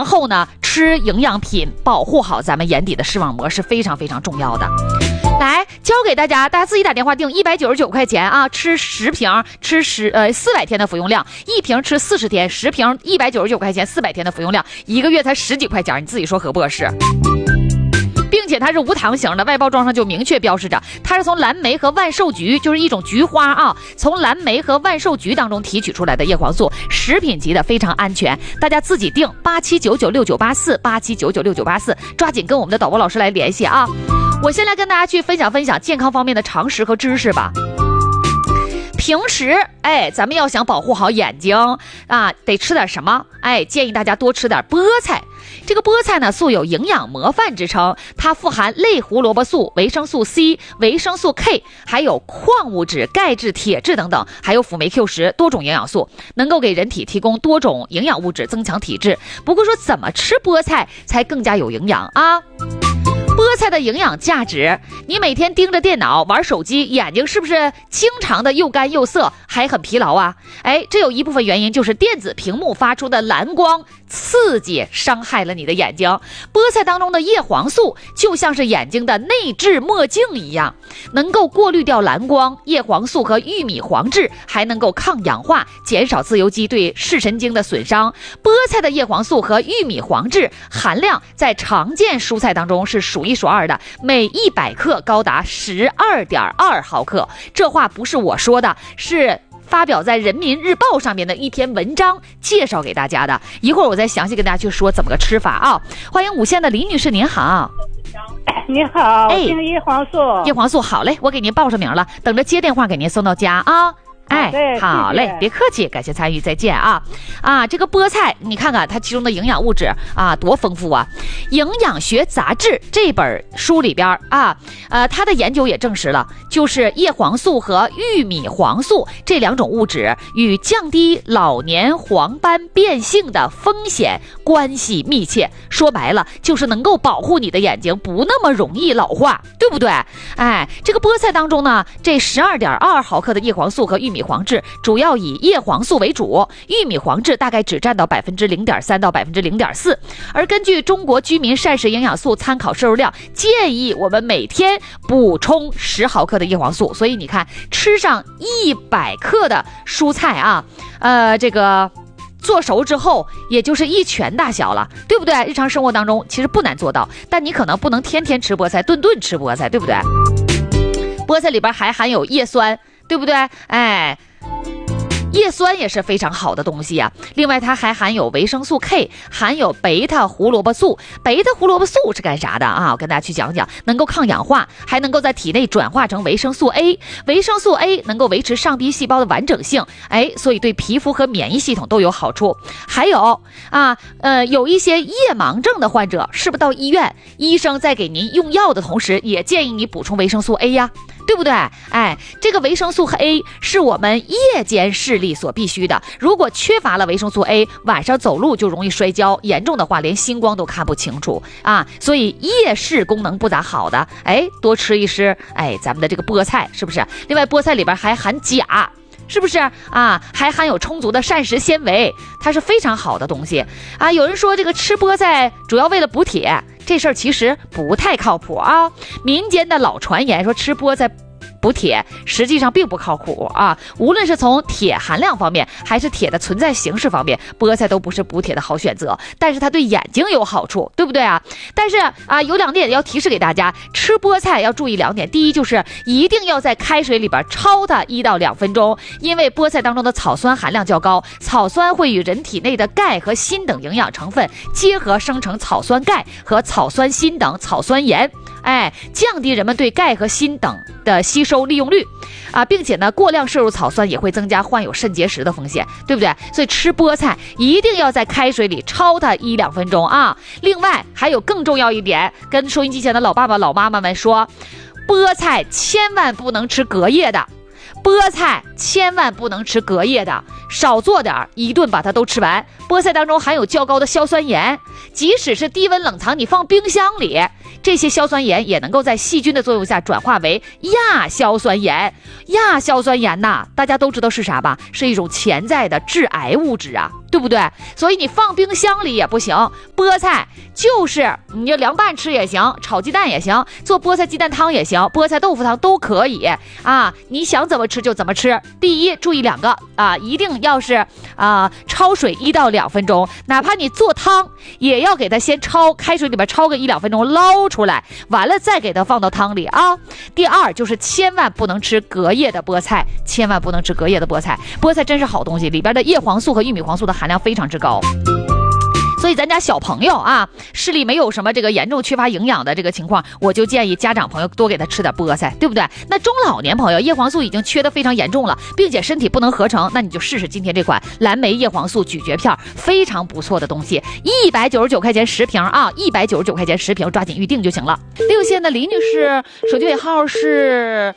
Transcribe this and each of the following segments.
然后呢，吃营养品保护好咱们眼底的视网膜是非常非常重要的。来教给大家自己打电话订199块钱啊，吃10瓶，吃400天的服用量，1瓶吃40天，10瓶199块钱，400天的服用量，1个月才10几块钱，你自己说合不合适？并且它是无糖型的，外包装上就明确标示着，它是从蓝莓和万寿菊，就是一种菊花啊，从蓝莓和万寿菊当中提取出来的叶黄素，食品级的，非常安全。大家自己订87996984，87996984，抓紧跟我们的导播老师来联系啊！我先来跟大家去分享健康方面的常识和知识吧。平时咱们要想保护好眼睛啊，得吃点什么？建议大家多吃点菠菜。这个菠菜呢，素有营养模范之称，它富含类胡萝卜素、维生素 C、维生素 K， 还有矿物质、钙质、铁质等等，还有辅酶 Q10多种营养素，能够给人体提供多种营养物质，增强体质。不过说怎么吃菠菜才更加有营养啊？菠菜的营养价值，你每天盯着电脑玩手机，眼睛是不是经常的又干又涩，还很疲劳啊？这有一部分原因就是电子屏幕发出的蓝光刺激伤害了你的眼睛。菠菜当中的叶黄素就像是眼睛的内置墨镜一样，能够过滤掉蓝光。叶黄素和玉米黄质还能够抗氧化，减少自由基对视神经的损伤。菠菜的叶黄素和玉米黄质含量在常见蔬菜当中是数一数二的，每100克高达12.2毫克。这话不是我说的，是发表在人民日报上面的一篇文章介绍给大家的，一会儿我再详细跟大家去说怎么个吃法啊。欢迎5线的李女士，您好。 你好，订叶黄素。 叶黄素好嘞，我给您报上名了，等着接电话给您送到家啊。好嘞，别客气，感谢参与，再见啊！这个菠菜，你看看它其中的营养物质啊，多丰富啊！营养学杂志这本书里边它的研究也证实了，就是叶黄素和玉米黄素这2种物质与降低老年黄斑变性的风险关系密切。说白了，就是能够保护你的眼睛不那么容易老化，对不对？这个菠菜当中呢，这12.2毫克的叶黄素和玉米黄质主要以叶黄素为主，玉米黄质大概只占到 0.3% 到 0.4%。而根据中国居民膳食营养素参考摄入量，建议我们每天补充10毫克的叶黄素。所以你看，吃上100克的蔬菜啊，这个做熟之后也就是1拳大小了，对不对？日常生活当中其实不难做到，但你可能不能天天吃菠菜，顿顿吃菠菜，对不对？菠菜里边还含有叶酸，对不对？叶酸也是非常好的东西啊。另外它还含有维生素 K， 含有贝塔胡萝卜素。贝塔胡萝卜素是干啥的啊？我跟大家去讲讲，能够抗氧化，还能够在体内转化成维生素 A。维生素 A 能够维持上皮细胞的完整性，所以对皮肤和免疫系统都有好处。还有有一些夜盲症的患者，是不是到医院，医生在给您用药的同时，也建议你补充维生素 A 呀？对不对？这个维生素 A 是我们夜间视力所必须的，如果缺乏了维生素 A， 晚上走路就容易摔跤，严重的话连星光都看不清楚啊，所以夜视功能不咋好的，多吃一吃，咱们的这个菠菜是不是？另外菠菜里边还含钾，是不是还含有充足的膳食纤维，它是非常好的东西啊。有人说这个吃菠菜主要为了补铁，这事儿其实不太靠谱啊。民间的老传言说吃菠菜补铁，实际上并不靠谱啊。无论是从铁含量方面，还是铁的存在形式方面，菠菜都不是补铁的好选择。但是它对眼睛有好处，对不对啊？但是有2点要提示给大家，吃菠菜要注意2点。第一，就是一定要在开水里边焯它1到2分钟，因为菠菜当中的草酸含量较高，草酸会与人体内的钙和锌等营养成分结合，生成草酸钙和草酸锌等草酸盐，降低人们对钙和锌等的吸收利用率并且呢，过量摄入草酸也会增加患有肾结石的风险，对不对？所以吃菠菜一定要在开水里焯它1、2分钟啊。另外还有更重要一点，跟收音机前的老爸爸老妈妈们说，菠菜千万不能吃隔夜的，菠菜千万不能吃隔夜的，少做点，一顿把它都吃完。菠菜当中含有较高的硝酸盐，即使是低温冷藏，你放冰箱里，这些硝酸盐也能够在细菌的作用下转化为亚硝酸盐。亚硝酸盐大家都知道是啥吧？是一种潜在的致癌物质啊， 对不对？所以你放冰箱里也不行。菠菜就是你就凉拌吃也行，炒鸡蛋也行，做菠菜鸡蛋汤也行，菠菜豆腐汤都可以啊，你想怎么吃就怎么吃。第一，注意2个啊，一定要是焯水1到2分钟，哪怕你做汤也要给它先开水里边焯个1-2分钟，捞出来，完了再给它放到汤里啊。第二就是千万不能吃隔夜的菠菜，千万不能吃隔夜的菠菜。菠菜真是好东西，里边的叶黄素和玉米黄素的含量非常之高。所以咱家小朋友啊，视力没有什么这个严重缺乏营养的这个情况，我就建议家长朋友多给他吃点菠菜，对不对？那中老年朋友叶黄素已经缺得非常严重了，并且身体不能合成，那你就试试今天这款蓝莓叶黄素咀嚼片，非常不错的东西，199块钱10瓶啊，199块钱10瓶，抓紧预定就行了。6线的李女士，手机尾号是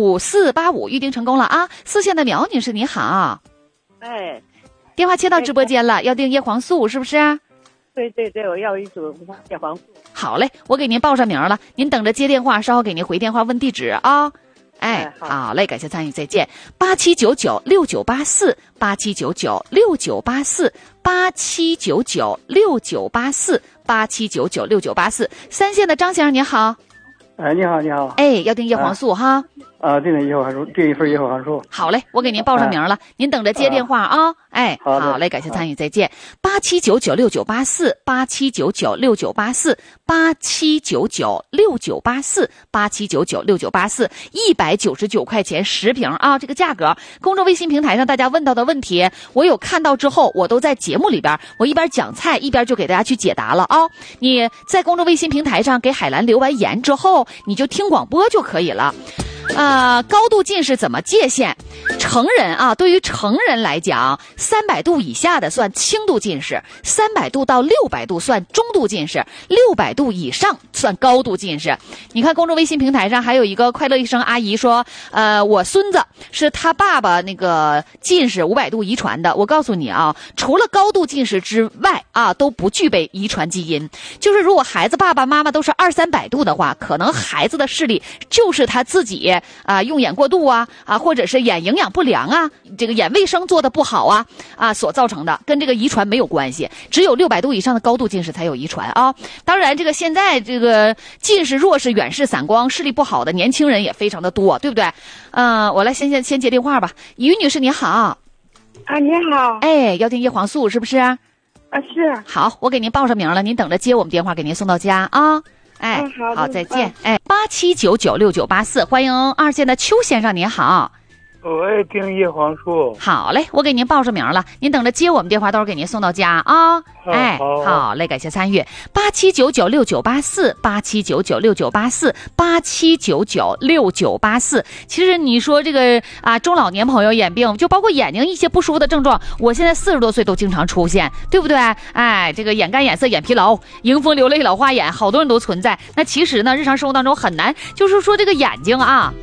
5485，预定成功了啊。4线的苗女士，你好， 哎， 电话切到直播间了，要订叶黄素是不是？ 对对对，我要一组叶黄素。 好嘞，我给您报上名了，您等着接电话，稍后给您回电话问地址啊。哎，好嘞，感谢参与，再见。87996984，87996984，87996984，87996984。3线的张先生您好。 哎，你好，你好。 哎，要订叶黄素哈。 订叶黄素，订一份叶黄素。 好嘞，我给您报上名了，您等着接电话啊。哎，好嘞，感谢参与，再见。87996984，87996984，87996984，199块钱10瓶啊，这个价格。公众微信平台上大家问到的问题，我有看到之后，我都在节目里边，我一边讲菜一边就给大家去解答了啊。你在公众微信平台上给海兰留完言之后，你就听广播就可以了。高度近视怎么界限？成人啊，对于成人来讲，300度以下的算轻度近视，300度到600度算中度近视，600度以上算高度近视。你看公众微信平台上还有一个快乐一生阿姨说，我孙子是他爸爸那个近视500度遗传的。我告诉你啊，除了高度近视之外啊，都不具备遗传基因。就是如果孩子爸爸妈妈都是200-300度的话，可能孩子的视力就是他自己用眼过度或者是眼营养不良这个眼卫生做的不好所造成的，跟这个遗传没有关系。只有600度以上的高度近视才有遗传啊。当然，这个现在这个近视、弱视、远视、散光、视力不好的年轻人也非常的多，对不对？我来先接电话吧。于女士你好。 你好。 哎，要订叶黄素是不是？ 是。 好，我给您报上名了，您等着接我们电话，给您送到家啊。哎，好，再见。哎，87996984，欢迎2线的邱先生，您好。 我也订叶黄素。 好嘞，我给您报上名了，您等着接我们电话，到时候给您送到家啊。哎，好嘞，感谢参与。87996984，87996984，87996984。其实你说这个中老年朋友眼病，就包括眼睛一些不舒服的症状，我现在40多岁都经常出现，对不对？哎，这个眼干眼涩、眼疲劳、迎风流泪、老花眼，好多人都存在。那其实呢，日常生活当中很难，就是说这个眼睛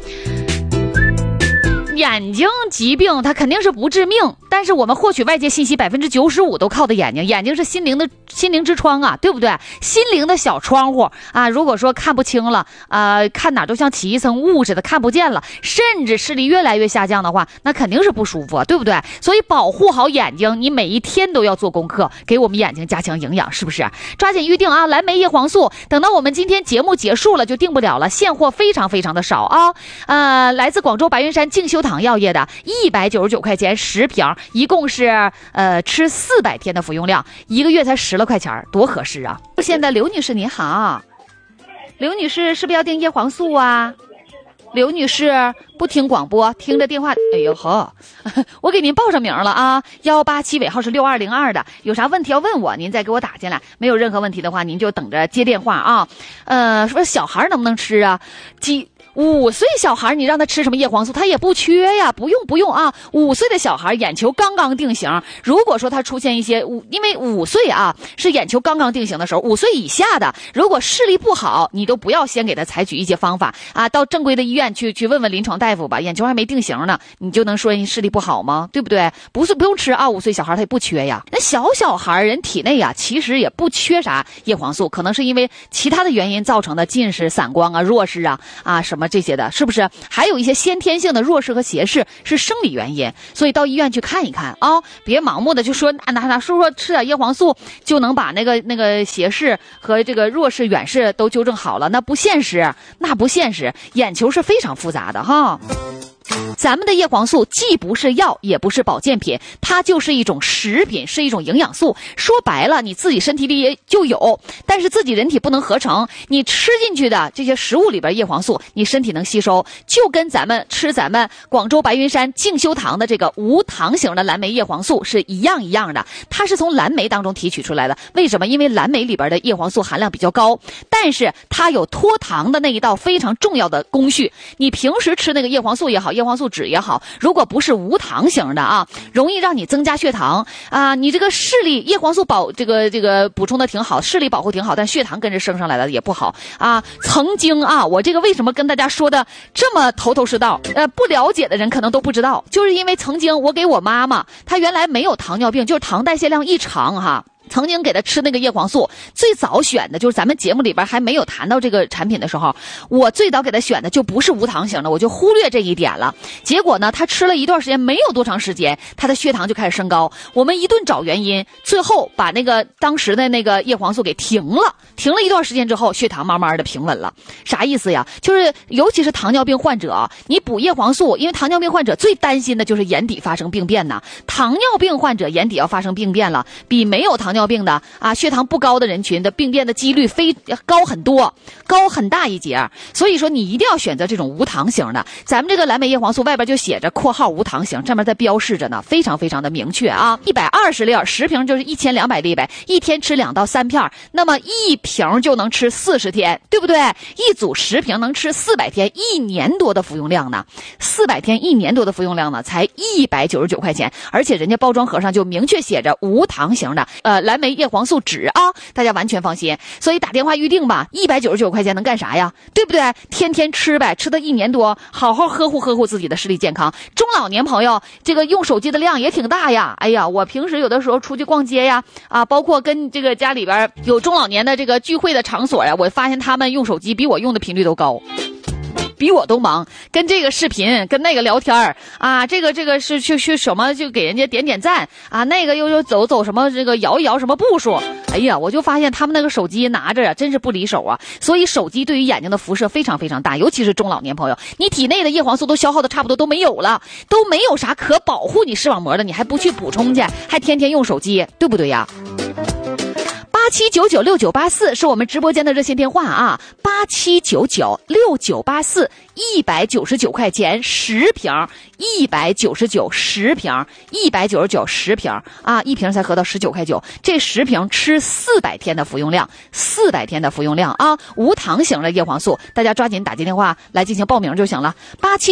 眼睛疾病它肯定是不致命，但是我们获取外界信息95%都靠的眼睛，眼睛是心灵之窗对不对？心灵的小窗户如果说看不清了看哪都像起一层雾似的，看不见了，甚至视力越来越下降的话，那肯定是不舒服对不对？所以保护好眼睛，你每一天都要做功课，给我们眼睛加强营养，是不是？抓紧预定蓝莓叶黄素，等到我们今天节目结束了就订不了了，现货非常非常的少来自广州白云山静修堂药业的199块钱10瓶，一共是吃400天的服用量，1个月才10了块钱，多合适啊！现在刘女士你好，刘女士是不是要订叶黄素刘女士不听广播，听着电话，哎呦呵，我给您报上名了187尾号是6202的，有啥问题要问我，您再给我打进来，没有任何问题的话，您就等着接电话说小孩能不能吃5岁小孩你让他吃什么叶黄素，他也不缺呀，不用5岁的小孩眼球刚刚定型，如果说他出现一些因为5岁是眼球刚刚定型的时候，5岁以下的如果视力不好，你都不要先给他采取一些方法到正规的医院去问问临床大夫吧，眼球还没定型呢，你就能说人视力不好吗？对不对？不用吃5岁小孩他也不缺呀。那小孩人体内其实也不缺啥叶黄素，可能是因为其他的原因造成的近视、散光弱视什么么这些的，是不是？还有一些先天性的弱视和斜视是生理原因，所以到医院去看一看啊，别盲目的就说说吃点叶黄素就能把那个斜视和这个弱视远视都纠正好了，那不现实，眼球是非常复杂的哈。咱们的叶黄素既不是药也不是保健品，它就是一种食品，是一种营养素。说白了，你自己身体里也就有，但是自己人体不能合成，你吃进去的这些食物里边叶黄素你身体能吸收，就跟咱们广州白云山静修堂的这个无糖型的蓝莓叶黄素是一样的，它是从蓝莓当中提取出来的。为什么？因为蓝莓里边的叶黄素含量比较高，但是它有脱糖的那一道非常重要的工序。你平时吃那个叶黄素也好，叶黄素酯也好，如果不是无糖型的啊，容易让你增加血糖啊。你这个视力叶黄素这个补充的挺好，视力保护挺好，但血糖跟着升上来了也不好啊。曾经啊，我这个为什么跟大家说的这么头头是道？不了解的人可能都不知道，就是因为曾经我给我妈妈，她原来没有糖尿病，就是糖代谢量异常哈。曾经给他吃那个叶黄素，最早选的就是咱们节目里边还没有谈到这个产品的时候，我最早给他选的就不是无糖型的，我就忽略这一点了。结果呢，他吃了一段时间，没有多长时间，他的血糖就开始升高。我们一顿找原因，最后把那个当时的那个叶黄素给停了一段时间之后，血糖慢慢的平稳了。啥意思呀？就是尤其是糖尿病患者，你补叶黄素，因为糖尿病患者最担心的就是眼底发生病变呐。糖尿病患者眼底要发生病变了，比没有糖尿病的啊血糖不高的人群的病变的几率高很多，高很大一截。所以说你一定要选择这种无糖型的。咱们这个蓝莓叶黄素外边就写着括号无糖型，上面在标示着呢，非常非常的明确啊。120粒10瓶就是1200粒呗，一天吃2到3片，那么一瓶就能吃40天，对不对？一组10瓶能吃400天，1年多的服用量呢，400天1年多的服用量呢，才199块钱，而且人家包装盒上就明确写着无糖型的蓝莓叶黄素酯啊，大家完全放心。所以打电话预定吧，199块钱能干啥呀？对不对？天天吃呗，吃到1年多，好好呵护自己的视力健康。中老年朋友这个用手机的量也挺大呀。哎呀，我平时有的时候出去逛街呀，包括跟这个家里边有中老年的这个聚会的场所呀，我发现他们用手机比我用的频率都高。比我都忙，跟这个视频跟那个聊天啊，这个是去什么就给人家点赞啊，那个又走什么这个摇一摇什么步数。哎呀，我就发现他们那个手机拿着真是不离手啊。所以手机对于眼睛的辐射非常非常大，尤其是中老年朋友，你体内的叶黄素都消耗的差不多都没有了，都没有啥可保护你视网膜的，你还不去补充去，还天天用手机，对不对呀？87996984是我们直播间的热线电话啊，87996984，199块钱10瓶，19910瓶，19910瓶啊，一瓶才合到19块9，这10瓶吃400天的服用量，400天的服用量啊，无糖型的叶黄素，大家抓紧打进电话来进行报名就行了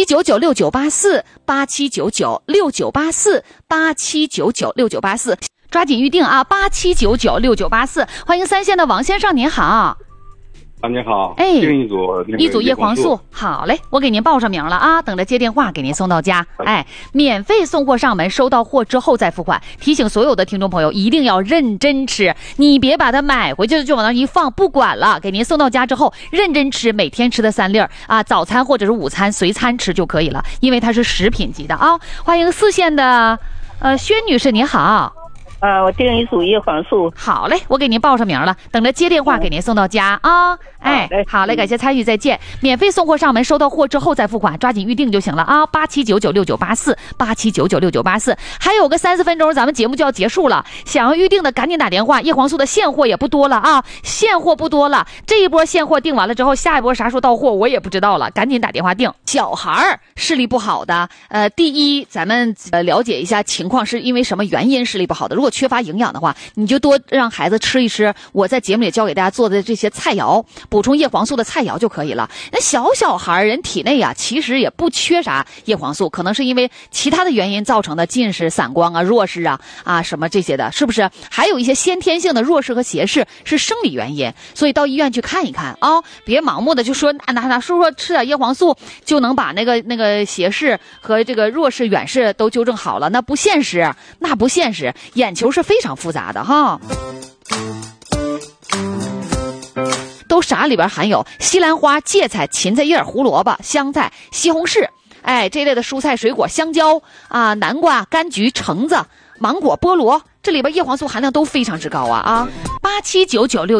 ，87996984，87996984，87996984。抓紧预定啊！87996984，欢迎3线的王先生，您好。 你好， 哎， 订一组叶黄素，好嘞，我给您报上名了啊，等着接电话给您送到家。哎，免费送货上门，收到货之后再付款。提醒所有的听众朋友，一定要认真吃，你别把它买回去就往那一放，不管了，给您送到家之后认真吃，每天吃的3粒啊，早餐或者是午餐随餐吃就可以了，因为它是食品级的啊。欢迎4线的薛女士，您好。 我订一组叶黄素。 好嘞，我给您报上名了，等着接电话给您送到家啊。哎，好嘞，感谢参与，再见。免费送货上门，收到货之后再付款，抓紧预定就行了啊。87996984，87996984，还有个30分钟，咱们节目就要结束了。想要预定的赶紧打电话，叶黄素的现货也不多了啊，现货不多了。这一波现货订完了之后，下一波啥时候到货我也不知道了，赶紧打电话订。小孩视力不好的，第一，咱们了解一下情况是因为什么原因视力不好的。如果缺乏营养的话，你就多让孩子吃一吃我在节目里教给大家做的这些菜肴，补充叶黄素的菜肴就可以了。那小孩人体内啊，其实也不缺啥叶黄素，可能是因为其他的原因造成的近视、散光啊、弱视啊什么这些的，是不是？还有一些先天性的弱视和斜视是生理原因，所以到医院去看一看啊，别盲目的就说说吃点叶黄素就能把那个斜视和这个弱视远视都纠正好了，那不现实，眼球是非常复杂的哈。都都啥里边含有西兰花、芥菜、芹菜叶、胡萝卜、香菜、西红柿，这类的蔬菜水果，香蕉啊、南瓜、柑橘、橙子、芒果、菠萝，这里边叶黄素含量都非常之高啊！879961